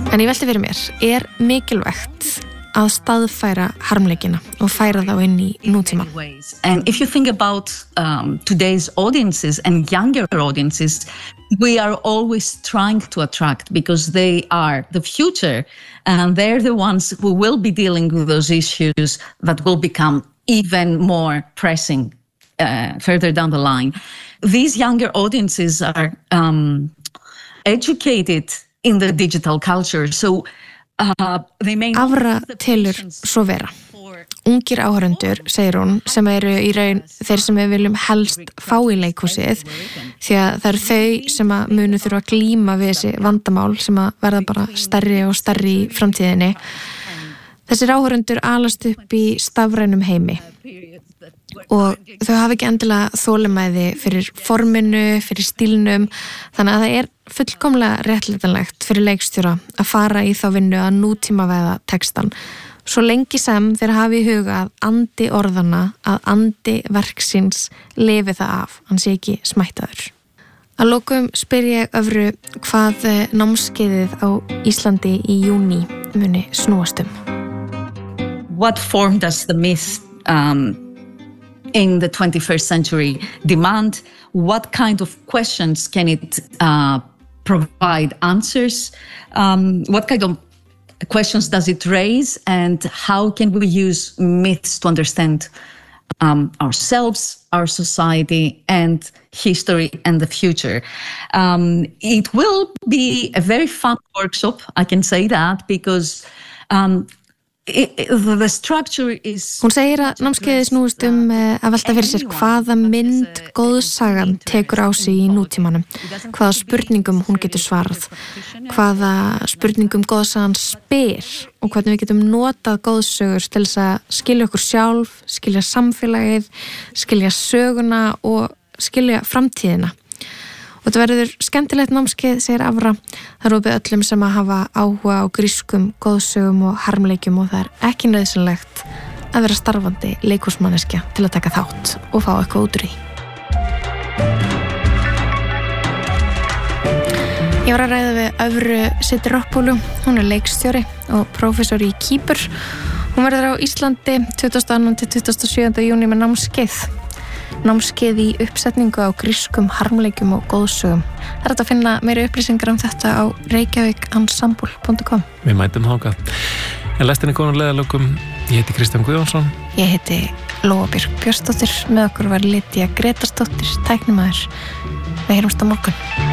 En ég velti fyrir mér, mikilvægt að staðfæra harmleikina og færa þá inn í nútíman. And if you think about today's audiences and younger audiences, we are always trying to attract because they are the future and they're the ones who will be dealing with those issues that will become even more pressing further down the line. These younger audiences are educated in the digital culture, so Afra telur svo vera. Ungir áhorfendur, segir hún, sem eru í raun þeir sem við viljum helst fá í leikhúsið, því að það eru þau sem að munu þurfa að glíma við þessi vandamál sem að verða bara stærri og stærri í framtíðinni. Þessir áhorfendur alast upp í stafrænum heimi og þau hafa ekki endilega þolinmæði fyrir forminu, fyrir stílnum, þannig að það er fullkomlega réttlætanlegt fyrir leikstjóra að fara í þá vinnu að nútímavæða textan, svo lengi sem þeir hafi í huga að andi orðana, að andi verksins lifi það af, hann sé ekki smættaður. Að lokum spyr ég Öfru hvað námskeiðið á Íslandi í júní muni snúast um. What form does the myth in the 21st century demand? What kind of questions can it provide answers? What kind of questions does it raise? And how can we use myths to understand ourselves, our society, and history and the future? It will be a very fun workshop, I can say that, because the structure is... Hún segir að námskeiðið snúist að velta fyrir sér hvaða mynd góðsagan tekur á sig í nútímanum, hvaða spurningum hún getur svarað, hvaða spurningum góðsagan spyr og hvernig við getum notað góðsögur til þess að skilja okkur sjálf, skilja samfélagið, skilja söguna og skilja framtíðina. Og þetta verður skemmtilegt námskeið, segir Afra. Það er opið öllum sem að hafa áhuga á grískum, góðsögum og harmleikjum og það er ekki nauðsynlegt að vera starfandi leikhúsmanneskja til að taka þátt og fá eitthvað út úr því. Ég var að ræða við Öfru Sidiropoulou, hún er leikstjóri og prófessor í Kýpur. Hún verður á Íslandi 22. til 27. júní með námskeið í uppsetningu á grískum harmleikjum og góðsögum. Það er hægt að finna meiri upplýsingar þetta á reykjavikensemble.com. Við mætum þangað. En lestinni konar leiðalokum, ég heiti Kristján Guðjónsson. Ég heiti Lóa Björk Björnsdóttir, með okkur var Lydia Gretarsdóttir, tæknimaður. Við heyrumst á morgun.